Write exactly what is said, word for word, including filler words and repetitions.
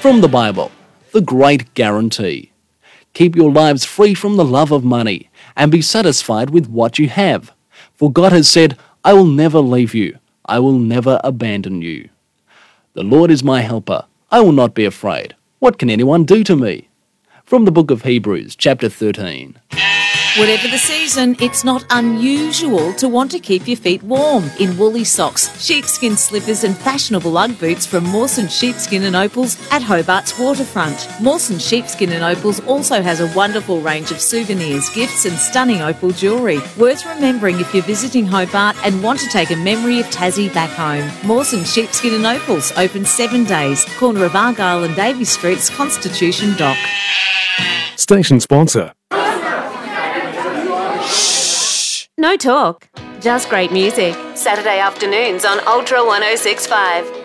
From the Bible, The Great Guarantee. Keep your lives free from the love of money and be satisfied with what you have. For God has said, I will never leave you. I will never abandon you. The Lord is my helper. I will not be afraid. What can anyone do to me? From the book of Hebrews, chapter thirteen. Whatever the season, it's not unusual to want to keep your feet warm in woolly socks, sheepskin slippers and fashionable Ugg boots from Mawson Sheepskin and Opals at Hobart's waterfront. Mawson Sheepskin and Opals also has a wonderful range of souvenirs, gifts and stunning opal jewellery. Worth remembering if you're visiting Hobart and want to take a memory of Tassie back home. Mawson Sheepskin and Opals, open seven days, corner of Argyle and Davy Streets, Constitution Dock. Station sponsor. No talk, just great music. Saturday afternoons on Ultra one oh six point five.